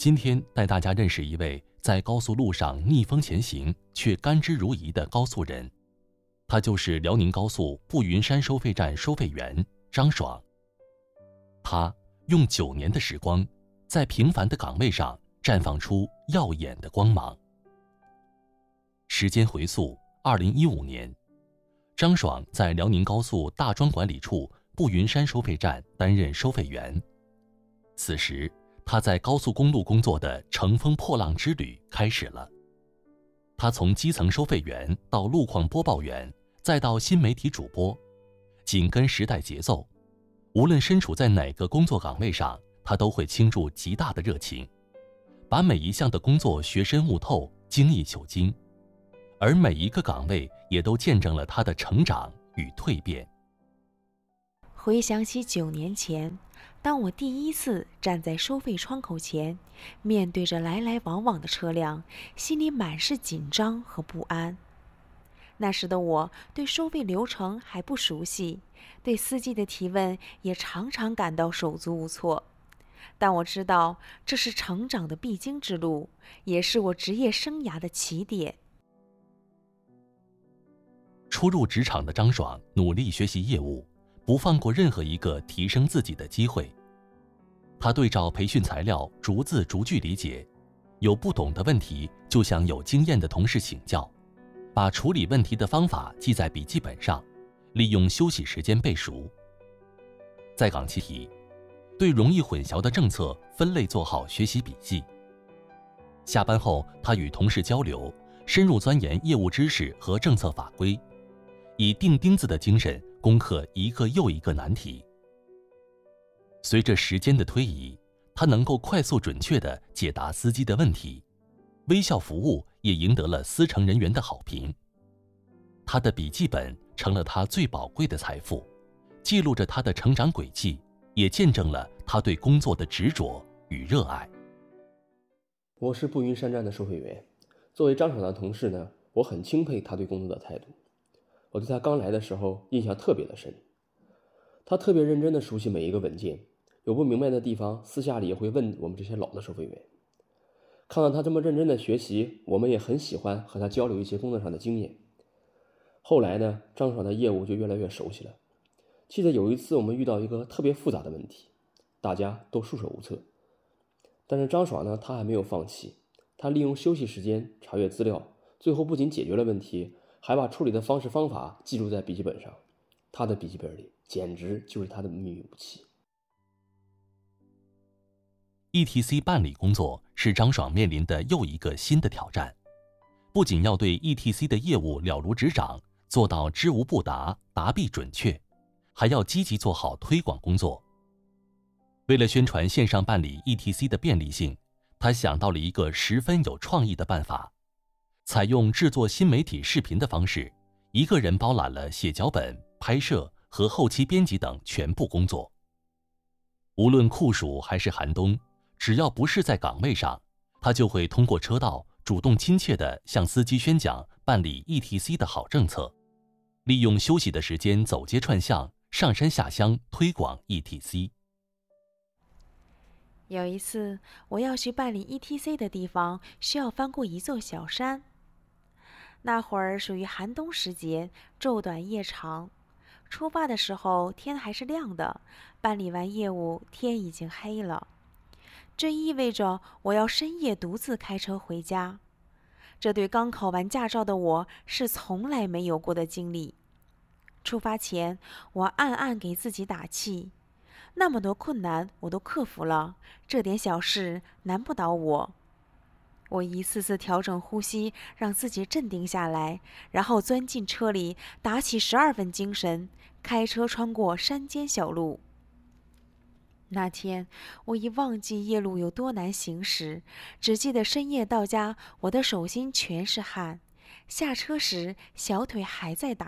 今天带大家认识一位在高速路上逆风前行却甘之如饴的高速人，他就是辽宁高速步云山收费站收费员张爽。他用9年的时光，在平凡的岗位上绽放出耀眼的光芒。时间回溯2015年，张爽在辽宁高速大庄管理处步云山收费站担任收费员。此时，他在高速公路工作的乘风破浪之旅开始了。他从基层收费员到路况播报员，再到新媒体主播，紧跟时代节奏。无论身处在哪个工作岗位上，他都会倾注极大的热情，把每一项的工作学深悟透，精益求精。而每一个岗位也都见证了他的成长与蜕变。 回想起9年前，当我第一次站在收费窗口前，面对着来来往往的车辆，心里满是紧张和不安。那时的我对收费流程还不熟悉，对司机的提问也常常感到手足无措。但我知道这是成长的必经之路，也是我职业生涯的起点。 初入职场的张爽努力学习业务，不放过任何一个提升自己的机会。他对照培训材料，逐字逐句理解，有不懂的问题就向有经验的同事请教，把处理问题的方法记在笔记本上，利用休息时间背熟。在岗期题，对容易混淆的政策分类做好学习笔记。下班后，他与同事交流，深入钻研业务知识和政策法规，以钉钉子的精神攻克一个又一个难题。随着时间的推移，他能够快速准确地解答司机的问题，微笑服务也赢得了司乘人员的好评。他的笔记本成了他最宝贵的财富，记录着他的成长轨迹，也见证了他对工作的执着与热爱。 我是步云山站的收费员，作为张爽的同事呢，我很钦佩他对工作的态度。我对他刚来的时候印象特别的深，他特别认真地熟悉每一个文件，有不明白的地方私下里也会问我们这些老的收费员。看到他这么认真的学习，我们也很喜欢和他交流一些工作上的经验。后来呢，张爽的业务就越来越熟悉了。记得有一次我们遇到一个特别复杂的问题，大家都束手无策，但是张爽呢，他还没有放弃，他利用休息时间查阅资料，最后不仅解决了问题，还把处理的方式方法记录在笔记本上。他的笔记本里简直就是他的秘密武器。 ETC 办理工作是张爽面临的又一个新的挑战，不仅要对 ETC 的业务了如指掌，做到知无不答，答必准确，还要积极做好推广工作。为了宣传线上办理 ETC 的便利性，他想到了一个十分有创意的办法，采用制作新媒体视频的方式，一个人包揽了写脚本、拍摄和后期编辑等全部工作。无论酷暑还是寒冬，只要不是在岗位上，他就会通过车道主动亲切地向司机宣讲办理 ETC 的好政策，利用休息的时间走街串巷、上山下乡推广 ETC。 有一次，我要去办理 ETC 的地方需要翻过一座小山。那会儿属于寒冬时节，昼短夜长。出发的时候天还是亮的，办理完业务天已经黑了。这意味着我要深夜独自开车回家，这对刚考完驾照的我是从来没有过的经历。出发前，我暗暗给自己打气，那么多困难我都克服了，这点小事难不倒我。我一次次调整呼吸，让自己镇定下来，然后钻进车里，打起12分精神，开车穿过山间小路。那天，我已忘记夜路有多难行驶，只记得深夜到家，我的手心全是汗。下车时，小腿还在打